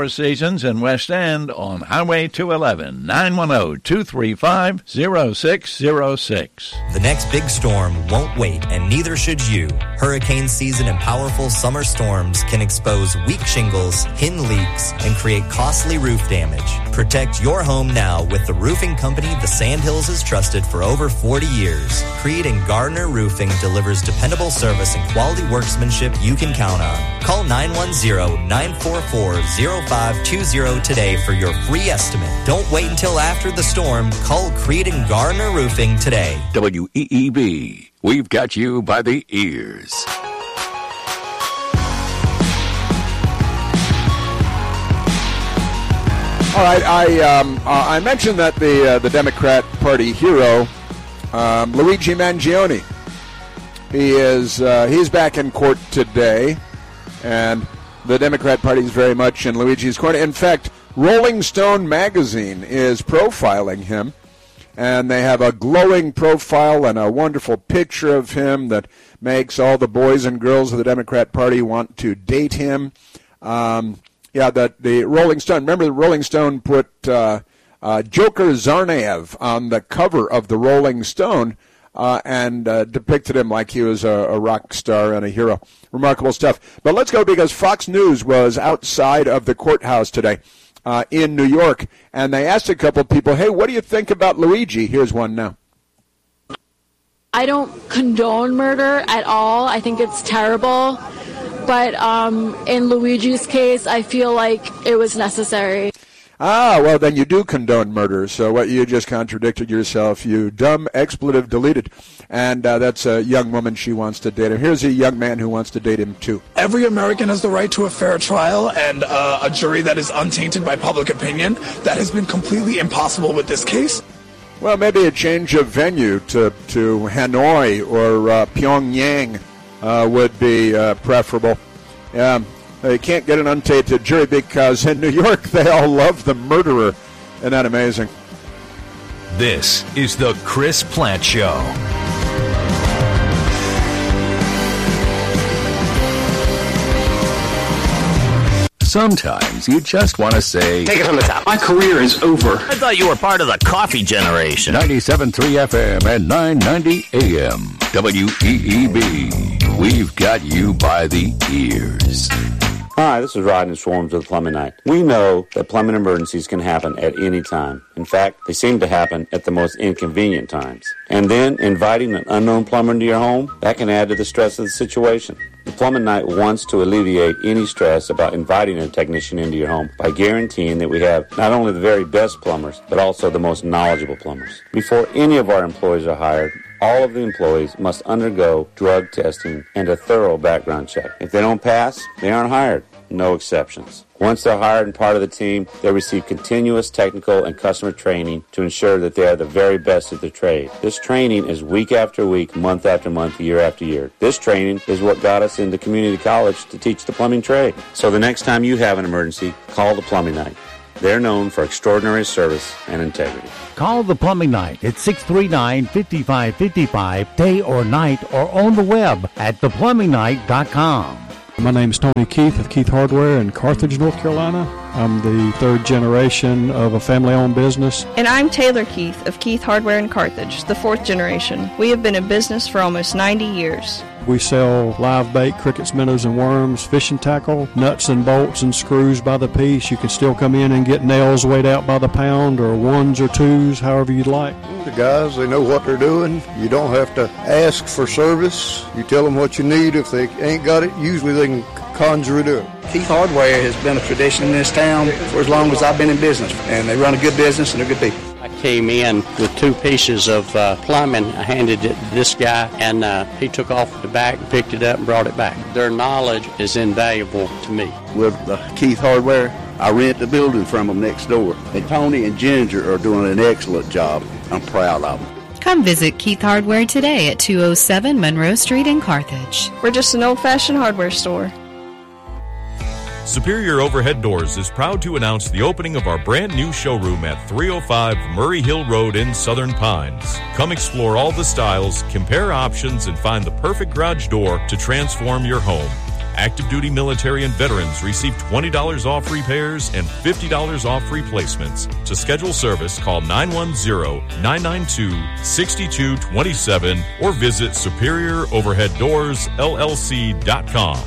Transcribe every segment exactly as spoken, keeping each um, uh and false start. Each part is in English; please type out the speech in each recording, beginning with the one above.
Four Seasons in West End on Highway two eleven, nine one zero, two three five, zero six zero six. The next big storm won't wait, and neither should you. Hurricane season and powerful summer storms can expose weak shingles, hidden leaks, and create costly roof damage. Protect your home now with the roofing company the Sandhills has trusted for over forty years. Creed and Gardner Roofing delivers dependable service and quality workmanship you can count on. Call nine one zero, nine four four, zero five two zero today for your free estimate. Don't wait until after the storm. Call Creed and Gardner Roofing today. W E E B, we've got you by the ears. All right, I um, uh, I mentioned that the uh, the Democrat Party hero, um, Luigi Mangione, he is uh, he's back in court today, and the Democrat Party is very much in Luigi's corner. In fact, Rolling Stone magazine is profiling him, and they have a glowing profile and a wonderful picture of him that makes all the boys and girls of the Democrat Party want to date him. Um, Yeah, that the Rolling Stone, remember the Rolling Stone put uh, uh, Joker Zarnaev on the cover of the Rolling Stone uh, and uh, depicted him like he was a, a rock star and a hero. Remarkable stuff. But let's go because Fox News was outside of the courthouse today uh, in New York, and they asked a couple of people, hey, what do you think about Luigi? Here's one now. I don't condone murder at all. I think it's terrible. But um, in Luigi's case, I feel like it was necessary. Ah, well, then you do condone murder. So what you just contradicted yourself, you dumb expletive deleted. And uh, that's a young woman. She wants to date him. Here's a young man who wants to date him, too. Every American has the right to a fair trial and uh, a jury that is untainted by public opinion. That has been completely impossible with this case. Well, maybe a change of venue to, to Hanoi or uh, Pyongyang. Uh, would be uh, preferable. Yeah, they can't get an untainted jury because in New York they all love the murderer. Isn't that amazing? This is the Chris Plante Show. Sometimes you just want to say, take it from the top. My career is over. I thought you were part of the coffee generation. ninety-seven point three F M and nine ninety A M. W E E B. We've got you by the ears. Hi, this is Rodney Swarms with Plumbing Night. We know that plumbing emergencies can happen at any time. In fact, they seem to happen at the most inconvenient times. And then inviting an unknown plumber into your home, that can add to the stress of the situation. The Plumbing Night wants to alleviate any stress about inviting a technician into your home by guaranteeing that we have not only the very best plumbers, but also the most knowledgeable plumbers. Before any of our employees are hired, all of the employees must undergo drug testing and a thorough background check. If they don't pass, they aren't hired. No exceptions. Once they're hired and part of the team, they receive continuous technical and customer training to ensure that they are the very best at their trade. This training is week after week, month after month, year after year. This training is what got us into community college to teach the plumbing trade. So the next time you have an emergency, call the Plumbing Night. They're known for extraordinary service and integrity. Call the Plumbing Night at six three nine, five five five five, day or night, or on the web at the plumbing night dot com. My name is Tony Keith of Keith Hardware in Carthage, North Carolina. I'm the third generation of a family-owned business. And I'm Taylor Keith of Keith Hardware in Carthage, the fourth generation. We have been in business for almost ninety years. We sell live bait, crickets, minnows, and worms, fishing tackle, nuts and bolts and screws by the piece. You can still come in and get nails weighed out by the pound or ones or twos, however you'd like. The guys, they know what they're doing. You don't have to ask for service. You tell them what you need. If they ain't got it, usually they can conjure it up. Keith Hardware has been a tradition in this town for as long as I've been in business, and they run a good business and they're good people. I came in with two pieces of uh, plumbing. I handed it to this guy, and uh, he took off the back, picked it up, and brought it back. Their knowledge is invaluable to me. With uh, Keith Hardware, I rent the building from them next door. And Tony and Ginger are doing an excellent job. I'm proud of them. Come visit Keith Hardware today at two oh seven Monroe Street in Carthage. We're just an old-fashioned hardware store. Superior Overhead Doors is proud to announce the opening of our brand new showroom at three oh five Murray Hill Road in Southern Pines. Come explore all the styles, compare options, and find the perfect garage door to transform your home. Active duty military and veterans receive twenty dollars off repairs and fifty dollars off replacements. To schedule service, call nine one zero, nine nine two, six two two seven or visit superior overhead doors L L C dot com.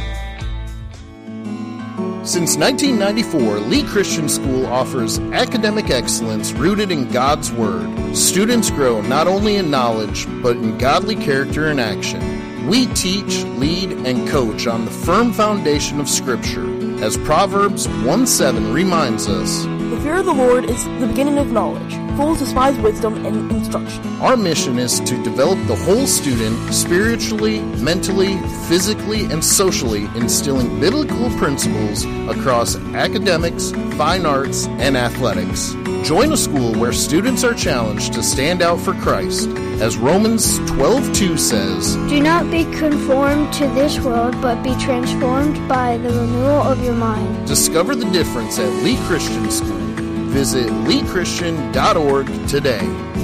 Since nineteen ninety-four, Lee Christian School offers academic excellence rooted in God's Word. Students grow not only in knowledge, but in godly character and action. We teach, lead, and coach on the firm foundation of Scripture. As Proverbs one seven reminds us, "The fear of the Lord is the beginning of knowledge. Fools despise wisdom and instruction." Our mission is to develop the whole student spiritually, mentally, physically, and socially, instilling biblical principles across academics, fine arts, and athletics. Join a school where students are challenged to stand out for Christ. As Romans twelve two says, "Do not be conformed to this world, but be transformed by the renewal of your mind." Discover the difference at Lee Christian School. Visit lee christian dot org today.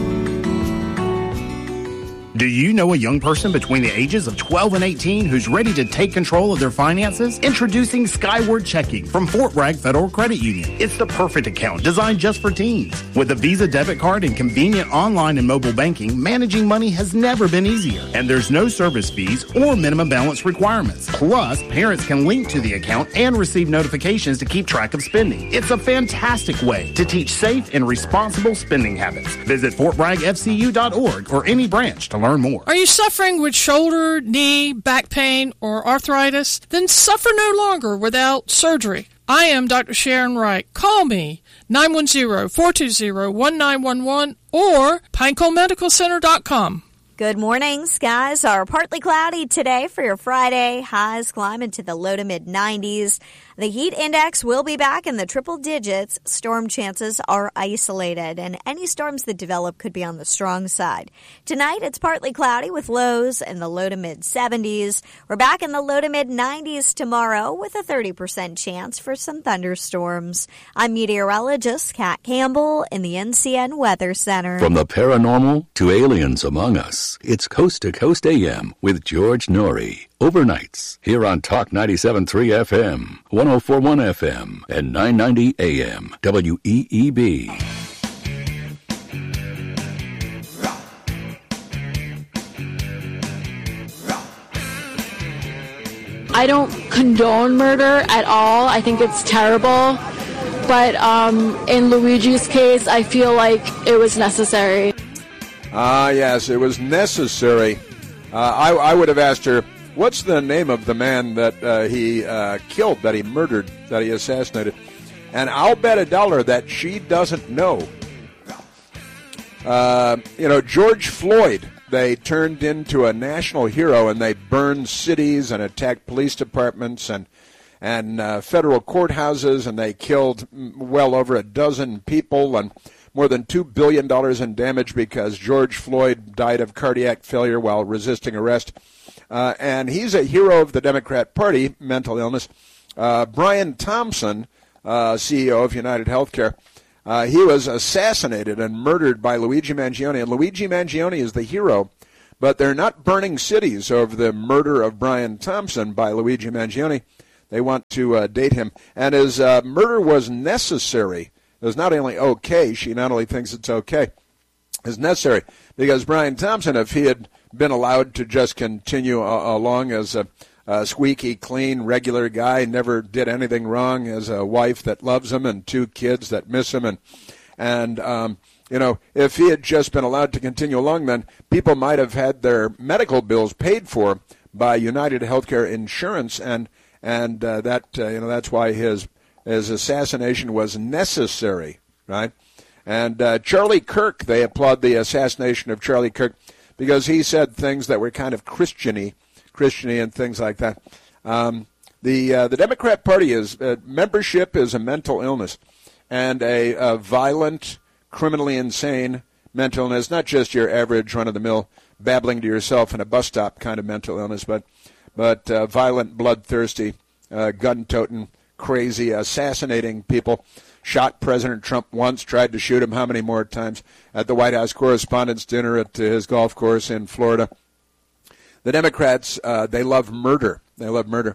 Do you know a young person between the ages of twelve and eighteen who's ready to take control of their finances? Introducing Skyward Checking from Fort Bragg Federal Credit Union. It's the perfect account designed just for teens. With a Visa debit card and convenient online and mobile banking, managing money has never been easier. And there's no service fees or minimum balance requirements. Plus, parents can link to the account and receive notifications to keep track of spending. It's a fantastic way to teach safe and responsible spending habits. Visit fort bragg f c u dot org or any branch to learn more. Are you suffering with shoulder, knee, back pain, or arthritis? Then suffer no longer without surgery. I am Doctor Sharon Wright. Call me, nine one zero, four two zero, one nine one one or pinecone medical center dot com. Good morning. Skies are partly cloudy today for your Friday. Highs climb into the low to mid nineties. The heat index will be back in the triple digits. Storm chances are isolated, and any storms that develop could be on the strong side. Tonight, it's partly cloudy with lows in the low to mid seventies. We're back in the low to mid nineties tomorrow with a thirty percent chance for some thunderstorms. I'm meteorologist Kat Campbell in the N C N Weather Center. From the paranormal to aliens among us, it's Coast to Coast A M with George Norrie. Overnights here on Talk ninety-seven point three F M, one oh four point one F M, and nine ninety A M, W E E B. I don't condone murder at all. I think it's terrible. But um, in Luigi's case, I feel like it was necessary. Ah, yes, it was necessary. Uh, I, I would have asked her, what's the name of the man that uh, he uh, killed, that he murdered, that he assassinated? And I'll bet a dollar that she doesn't know. Uh, you know, George Floyd, they turned into a national hero, and they burned cities and attacked police departments and and uh, federal courthouses, and they killed well over a dozen people and more than two billion dollars in damage because George Floyd died of cardiac failure while resisting arrest. Uh, and he's a hero of the Democrat Party, mental illness. Uh, Brian Thompson, uh, C E O of United Healthcare, uh, he was assassinated and murdered by Luigi Mangione. And Luigi Mangione is the hero, but they're not burning cities over the murder of Brian Thompson by Luigi Mangione. They want to uh, date him. And his uh, murder was necessary. It was not only okay, she not only thinks it's okay, it's necessary. Because Brian Thompson, if he had been allowed to just continue uh, along as a, a squeaky, clean, regular guy, never did anything wrong, as a wife that loves him and two kids that miss him, and, and um, you know, if he had just been allowed to continue along, then people might have had their medical bills paid for by United Healthcare Insurance, and and uh, that uh, you know that's why his his assassination was necessary, right? And uh, Charlie Kirk, they applaud the assassination of Charlie Kirk because he said things that were kind of Christian-y, Christian-y and things like that. Um, the uh, the Democrat Party is uh, membership is a mental illness, and a, a violent, criminally insane mental illness, not just your average run-of-the-mill babbling to yourself in a bus stop kind of mental illness, but but uh, violent, bloodthirsty, uh, gun-toting, crazy, assassinating people. Shot President Trump once, tried to shoot him how many more times at the White House Correspondents' Dinner at his golf course in Florida. The Democrats, uh, they love murder. They love murder.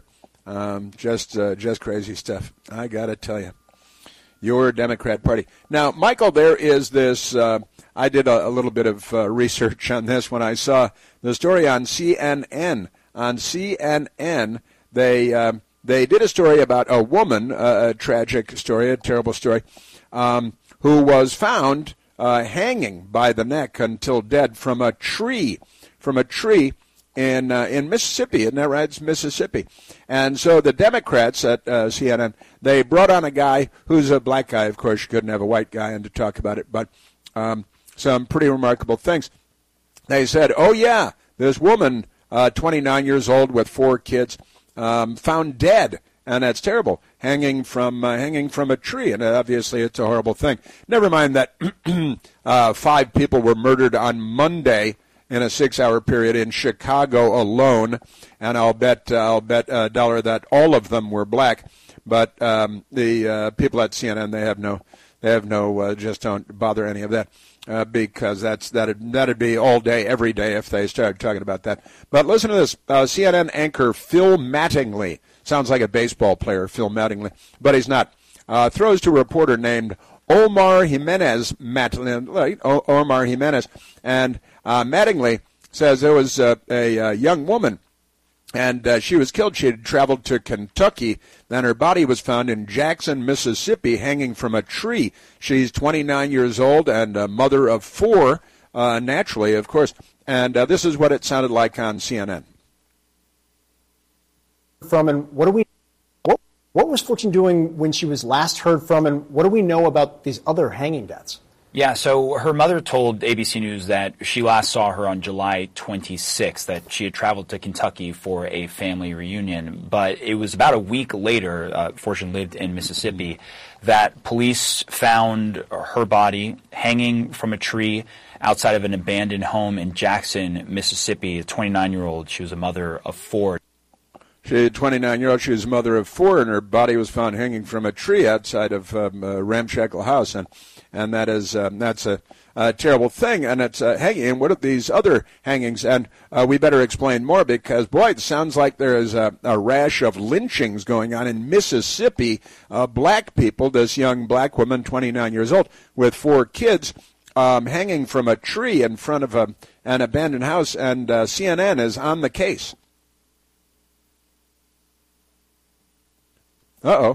Um, just uh, just crazy stuff. I got to tell you. Your Democrat Party. Now, Michael, there is this, uh, I did a, a little bit of uh, research on this when I saw the story on C N N. On C N N, they um, they did a story about a woman, uh, a tragic story, a terrible story, um, who was found uh, hanging by the neck until dead from a tree, from a tree in uh, in Mississippi. Isn't that right? It's Mississippi. And so the Democrats at uh, C N N, they brought on a guy who's a black guy. Of course, you couldn't have a white guy in to talk about it, but um, some pretty remarkable things. They said, oh, yeah, this woman, uh, twenty-nine years old with four kids, um, found dead, and that's terrible, hanging from uh, hanging from a tree, and obviously it's a horrible thing. Never mind that uh, five people were murdered on Monday in a six-hour period in Chicago alone, and I'll bet uh, I'll bet a dollar that all of them were black. But um, the uh, people at C N N, they have no, they have no, uh, just don't bother any of that uh, because that's that'd that'd be all day, every day if they started talking about that. But listen to this: uh, C N N anchor Phil Mattingly, sounds like a baseball player, Phil Mattingly, but he's not. Uh, throws to a reporter named Omar Jimenez, Mattingly, Omar Jimenez, and uh, Mattingly says there was uh, a, a young woman, and uh, she was killed. She had traveled to Kentucky. Then her body was found in Jackson, Mississippi, hanging from a tree. She's twenty-nine years old and a mother of four, uh, naturally, of course. And uh, this is what it sounded like on C N N. From and what do we? What what was Fortune doing when she was last heard from, and what do we know about these other hanging deaths? Yeah, so her mother told A B C News that she last saw her on July twenty-sixth, that she had traveled to Kentucky for a family reunion. But it was about a week later, uh, Fortune lived in Mississippi, that police found her body hanging from a tree outside of an abandoned home in Jackson, Mississippi. A twenty-nine-year-old, she was a mother of four. She, twenty-nine-year-old, she was a mother of four, and her body was found hanging from a tree outside of um, a ramshackle house, and and that is um, that's a, a terrible thing. And it's uh, hanging. And what are these other hangings? And uh, we better explain more because boy, it sounds like there is a, a rash of lynchings going on in Mississippi. Uh, black people, this young black woman, twenty-nine years old, with four kids, um, hanging from a tree in front of a, an abandoned house, and uh, C N N is on the case. Uh-oh.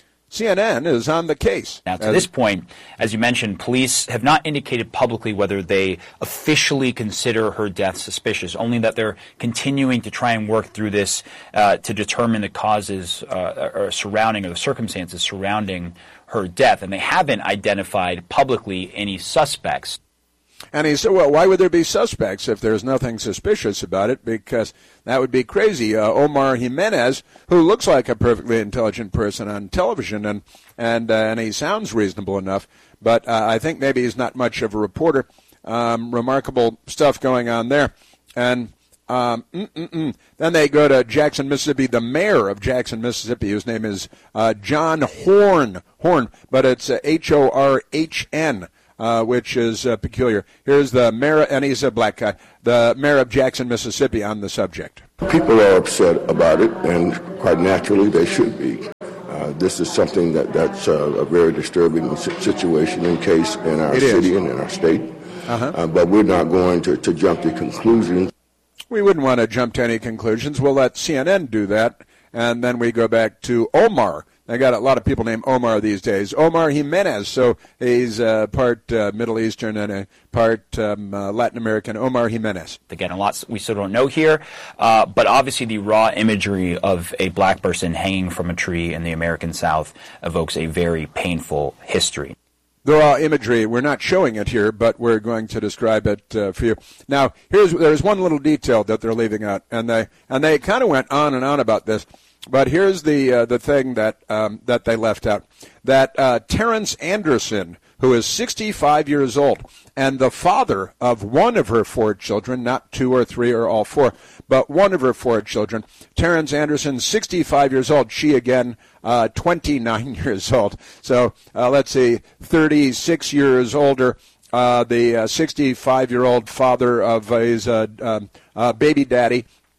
C N N is on the case. Now, to this point, as you mentioned, police have not indicated publicly whether they officially consider her death suspicious, only that they're continuing to try and work through this uh, to determine the causes uh, or surrounding or the circumstances surrounding her death. And they haven't identified publicly any suspects. And he said, well, why would there be suspects if there's nothing suspicious about it? Because that would be crazy. Uh, Omar Jimenez, who looks like a perfectly intelligent person on television, and and, uh, and he sounds reasonable enough, but uh, I think maybe he's not much of a reporter. Um, remarkable stuff going on there. And um, mm-mm-mm. then they go to Jackson, Mississippi, the mayor of Jackson, Mississippi, whose name is uh, John Horn, Horn, but it's uh, H O R H N. Uh, which is uh, peculiar. Here's the mayor, and he's a black guy, the mayor of Jackson, Mississippi, on the subject. People are upset about it, and quite naturally they should be. Uh, this is something that, that's uh, a very disturbing situation and case in our it city is. and in our state. Uh-huh. Uh, but we're not going to, to jump to conclusions. We wouldn't want to jump to any conclusions. We'll let C N N do that, and then we go back to Omar. They got a lot of people named Omar these days. Omar Jimenez, so he's uh, part uh, Middle Eastern and a part um, uh, Latin American. Omar Jimenez. Again, a lot we still don't know here, uh, but obviously the raw imagery of a black person hanging from a tree in the American South evokes a very painful history. The raw imagery, we're not showing it here, but we're going to describe it uh, for you. Now, here's there's one little detail that they're leaving out, and they and they kind of went on and on about this. But here's the uh, the thing that um, that they left out: that uh, Terrence Anderson, who is sixty-five years old and the father of one of her four children, not two or three or all four, but one of her four children, Terrence Anderson, sixty-five years old. She again, uh, twenty-nine years old. So uh, let's see, thirty-six years older. Uh, the uh, sixty-five-year-old father of his uh, um, uh, baby daddy.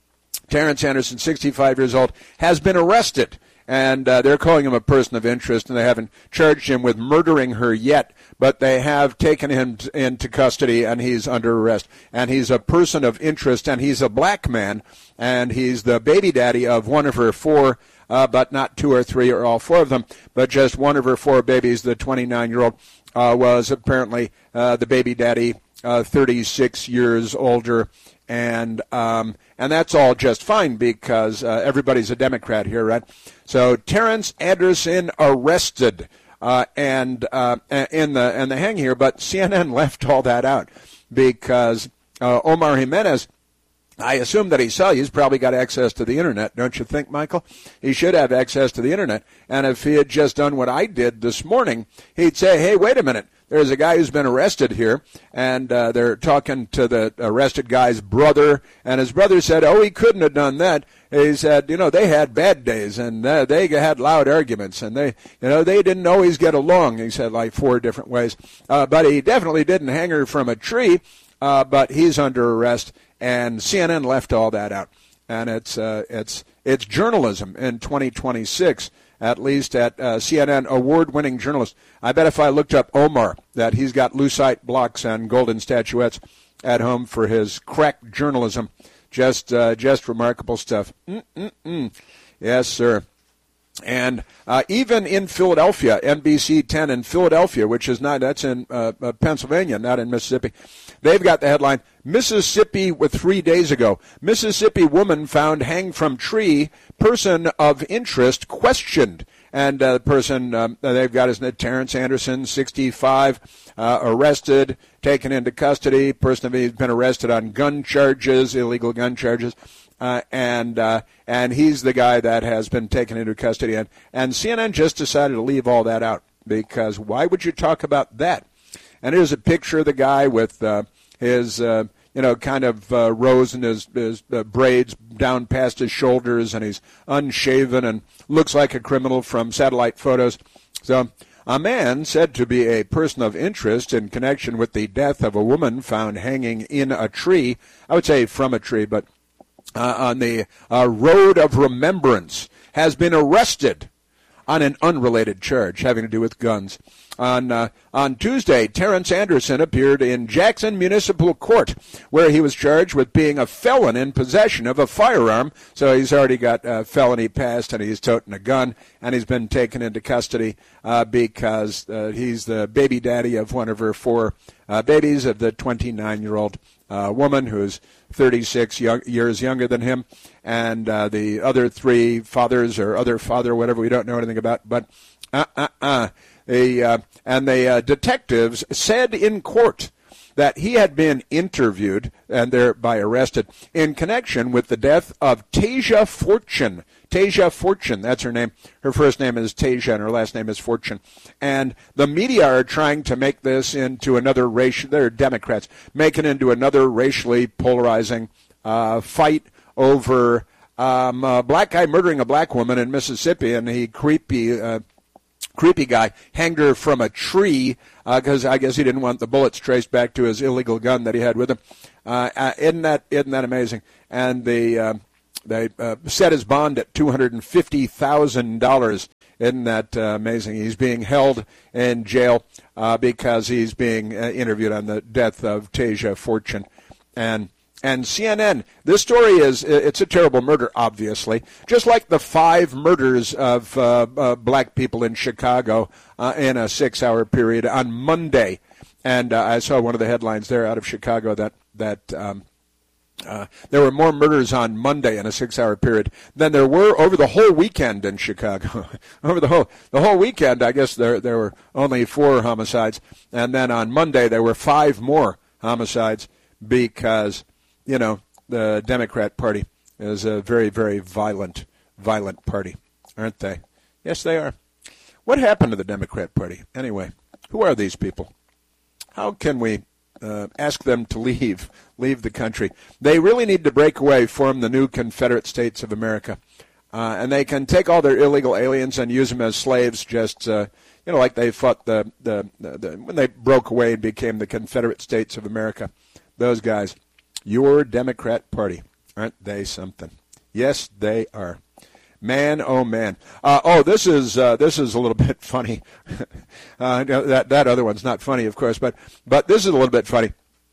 Terrence Anderson, sixty-five years old, has been arrested. And uh, they're calling him a person of interest, and they haven't charged him with murdering her yet, but they have taken him t- into custody, and he's under arrest. And he's a person of interest, and he's a black man, and he's the baby daddy of one of her four, uh, but not two or three or all four of them, but just one of her four babies. The twenty-nine-year-old uh, was apparently uh, the baby daddy, uh, thirty-six years older. And um, and that's all just fine because uh, everybody's a Democrat here, right? So Terrence Anderson arrested uh, and uh, in the and the hang here, but C N N left all that out because uh, Omar Jimenez, I assume that he saw you. He's probably got access to the Internet, don't you think, Michael? He should have access to the Internet. And if he had just done what I did this morning, he'd say, hey, wait a minute. There's a guy who's been arrested here, and uh, they're talking to the arrested guy's brother, and his brother said, oh, he couldn't have done that. He said, you know, they had bad days, and uh, they had loud arguments, and they, you know, they didn't always get along, he said, like four different ways. Uh, but he definitely didn't hang her from a tree, uh, but he's under arrest, and C N N left all that out. And it's uh, it's it's journalism in twenty twenty-six. At least at uh, C N N, award-winning journalist. I bet if I looked up Omar, that he's got lucite blocks and golden statuettes at home for his crack journalism. Just uh, just remarkable stuff. Mm-mm-mm. Yes, sir. And uh, even in Philadelphia, N B C ten in Philadelphia, which is not, that's in uh, uh, Pennsylvania, not in Mississippi, they've got the headline, Mississippi with three days ago. Mississippi woman found hanged from tree, person of interest questioned. And uh, the person um, they've got is Terrence Anderson, sixty-five, uh, arrested, taken into custody. Person who's been arrested on gun charges, illegal gun charges. Uh, and uh, and he's the guy that has been taken into custody. And, and C N N just decided to leave all that out because why would you talk about that? And here's a picture of the guy with uh, his, uh, you know, kind of uh, rose in his, his uh, braids down past his shoulders, and he's unshaven and looks like a criminal from satellite photos. So a man said to be a person of interest in connection with the death of a woman found hanging in a tree. I would say from a tree, but Uh, on the uh, Road of Remembrance, has been arrested on an unrelated charge having to do with guns. On uh, on Tuesday, Terrence Anderson appeared in Jackson Municipal Court, where he was charged with being a felon in possession of a firearm. So he's already got a felony passed, and he's toting a gun, and he's been taken into custody uh, because uh, he's the baby daddy of one of her four uh, babies, of the twenty-nine-year-old uh, woman who's thirty-six young, years younger than him, and uh, the other three fathers or other father, whatever we don't know anything about, but uh, uh, uh. The, uh, and the uh, detectives said in court that he had been interviewed and thereby arrested in connection with the death of Tasia Fortune. Tasia Fortune, that's her name. Her first name is Tasia and her last name is Fortune. And the media are trying to make this into another racial, they're Democrats, make it into another racially polarizing uh, fight over um, a black guy murdering a black woman in Mississippi, and he creepy... Uh, creepy guy hanged her from a tree because uh, I guess he didn't want the bullets traced back to his illegal gun that he had with him. Uh, uh, isn't that isn't that amazing? And the uh, they uh, set his bond at two hundred fifty thousand dollars. Isn't that uh, amazing? He's being held in jail uh, because he's being uh, interviewed on the death of Tasia Fortune. And And C N N, this story is, it's a terrible murder, obviously, just like the five murders of uh, uh, black people in Chicago uh, in a six-hour period on Monday. And uh, I saw one of the headlines there out of Chicago that, that um, uh, there were more murders on Monday in a six-hour period than there were over the whole weekend in Chicago. over the whole the whole weekend, I guess there there were only four homicides. And then on Monday, there were five more homicides because... You know, the Democrat Party is a very, very violent, violent party, aren't they? Yes, they are. What happened to the Democrat Party? Anyway, who are these people? How can we uh, ask them to leave, leave the country? They really need to break away, form the new Confederate States of America. Uh, and they can take all their illegal aliens and use them as slaves, just, uh, you know, like they fought the, the, the, the when they broke away and became the Confederate States of America. Those guys. Your Democrat Party, aren't they something? Yes, they are. Man, oh man. Uh, oh, this is uh, this is a little bit funny. uh, that that other one's not funny, of course, but but this is a little bit funny.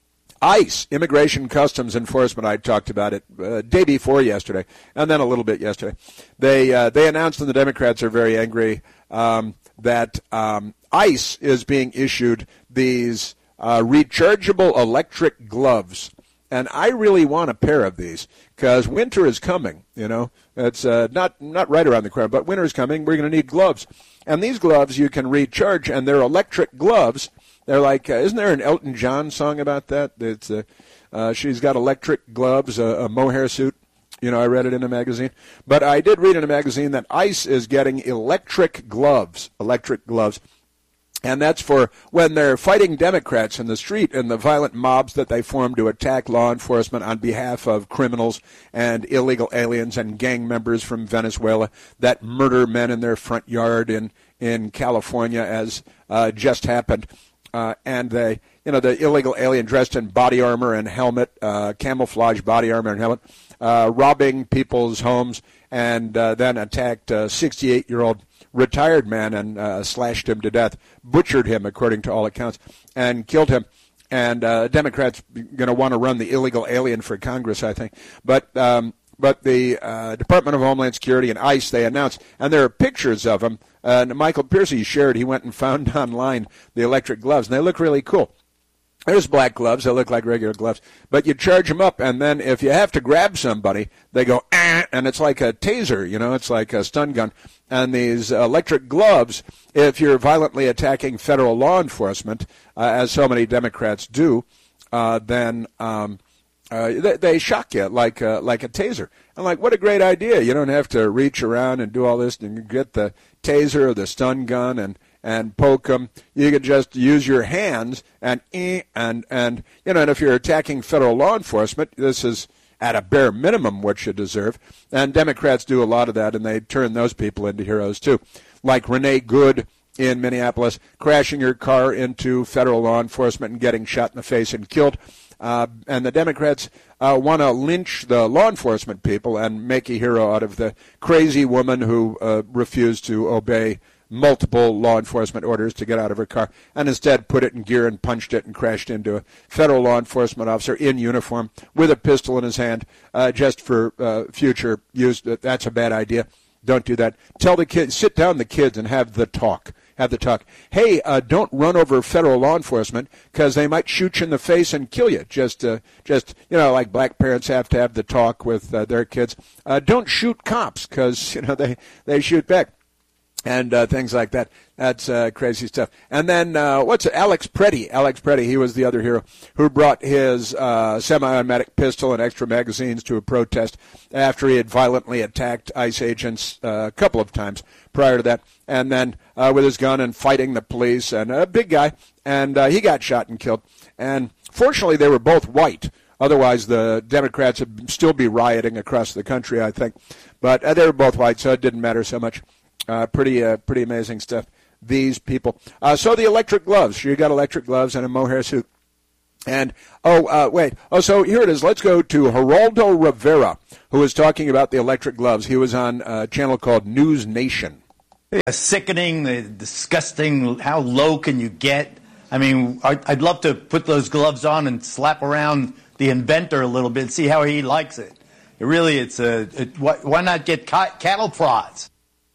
ICE, Immigration Customs Enforcement, I talked about it uh, day before yesterday, and then a little bit yesterday. They uh, they announced, and the Democrats are very angry, um, that um, ICE is being issued these uh, rechargeable electric gloves. And I really want a pair of these because winter is coming, you know. It's uh, not not right around the corner, but winter is coming. We're going to need gloves. And these gloves you can recharge, and they're electric gloves. They're like, uh, isn't there an Elton John song about that? It's uh, uh, she's got electric gloves, a, a mohair suit. You know, I read it in a magazine. But I did read in a magazine that ICE is getting electric gloves, electric gloves. And that's for when they're fighting Democrats in the street and the violent mobs that they form to attack law enforcement on behalf of criminals and illegal aliens and gang members from Venezuela that murder men in their front yard in, in California, as uh, just happened. Uh, and they, you know, the illegal alien dressed in body armor and helmet, uh, camouflage body armor and helmet, uh, robbing people's homes, and uh, then attacked a sixty-eight-year-old retired man and uh, slashed him to death, butchered him according to all accounts, and killed him. And uh, Democrats going to want to run the illegal alien for Congress, I think. But um, but the uh, Department of Homeland Security and ICE, they announced, and there are pictures of them. Uh, Michael Piercy shared, he went and found online the electric gloves, and they look really cool. There's black gloves. They look like regular gloves. But you charge them up, and then if you have to grab somebody, they go, ah, and it's like a taser, you know, it's like a stun gun. And these electric gloves, if you're violently attacking federal law enforcement, uh, as so many Democrats do, uh, then um, uh, they, they shock you like a, like a taser. I'm like, what a great idea. You don't have to reach around and do all this and get the taser or the stun gun and and poke them. You can just use your hands and and and you know. And if you're attacking federal law enforcement, this is at a bare minimum what you deserve. And Democrats do a lot of that, and they turn those people into heroes too, like Renee Good in Minneapolis, crashing her car into federal law enforcement and getting shot in the face and killed. Uh, and the Democrats uh, want to lynch the law enforcement people and make a hero out of the crazy woman who uh, refused to obey multiple law enforcement orders to get out of her car, and instead put it in gear and punched it and crashed into a federal law enforcement officer in uniform with a pistol in his hand, uh, just for uh, future use. That's a bad idea. Don't do that. Tell the kids, sit down the kids and have the talk. Have the talk. Hey, uh, don't run over federal law enforcement because they might shoot you in the face and kill you. Just, uh, just you know, like black parents have to have the talk with uh, their kids. Uh, don't shoot cops because, you know, they, they shoot back. And uh, things like that. That's uh, crazy stuff. And then, uh, what's it? Alex Preddy. Alex Preddy, he was the other hero who brought his uh, semi-automatic pistol and extra magazines to a protest after he had violently attacked ICE agents uh, a couple of times prior to that. And then uh, with his gun and fighting the police, and a big guy. And uh, he got shot and killed. And fortunately, they were both white. Otherwise, the Democrats would still be rioting across the country, I think. But uh, they were both white, so it didn't matter so much. Uh, pretty uh, pretty amazing stuff, these people. Uh, so the electric gloves. You got electric gloves and a mohair suit. And, oh, uh, wait. Oh, so here it is. Let's go to Geraldo Rivera, who was talking about the electric gloves. He was on a channel called News Nation. Yeah, sickening, the disgusting, how low can you get? I mean, I'd love to put those gloves on and slap around the inventor a little bit and see how he likes it. It really, it's a, it, why, why not get cattle prods?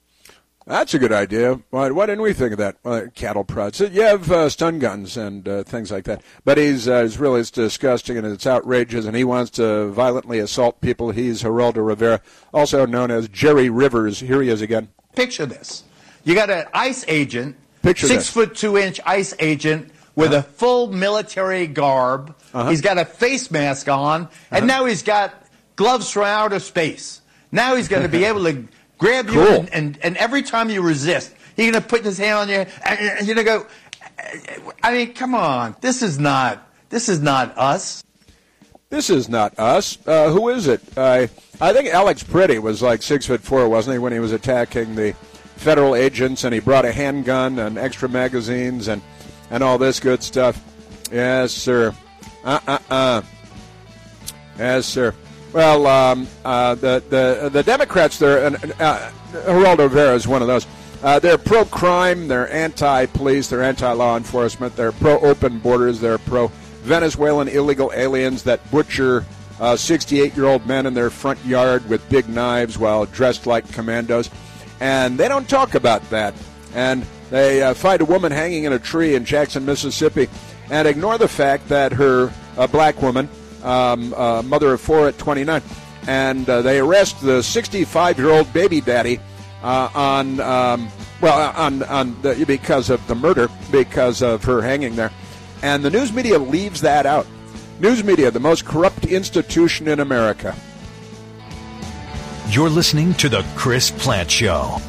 That's a good idea. Why, why didn't we think of that? Well, cattle prods. You have uh, stun guns and uh, things like that. But he's, uh, he's really it's disgusting and it's outrageous, and he wants to violently assault people. He's Geraldo Rivera, also known as Jerry Rivers. Here he is again. Picture this. You got an ICE agent, Picture six this. foot two inch ICE agent with uh-huh. a full military garb. Uh-huh. He's got a face mask on, uh-huh. and now he's got gloves from outer space. Now he's going to be able to grab you, cool. and, and, and every time you resist, he's going to put his hand on you, and, and you're going to go, I mean, come on. This is not, this is not us. This is not us. Uh, who is it? Uh, I think Alex Preddy was like six foot four, wasn't he, when he was attacking the federal agents, and he brought a handgun and extra magazines and, and all this good stuff. Yes, sir. Uh-uh-uh. Yes, sir. Well, um, uh, the, the the Democrats, they're, uh, uh, Geraldo Rivera is one of those. Uh, they're pro-crime, they're anti-police, they're anti-law enforcement, they're pro-open borders, they're pro-Venezuelan illegal aliens that butcher uh, sixty-eight-year-old men in their front yard with big knives while dressed like commandos. And they don't talk about that. And they uh, find a woman hanging in a tree in Jackson, Mississippi, and ignore the fact that her uh, black woman, um, uh, mother of four at twenty-nine, and uh, they arrest the sixty-five-year-old baby daddy uh, on, um, well, on on the, because of the murder, because of her hanging there, and the news media leaves that out. News media, the most corrupt institution in America. You're listening to the Chris Plante Show.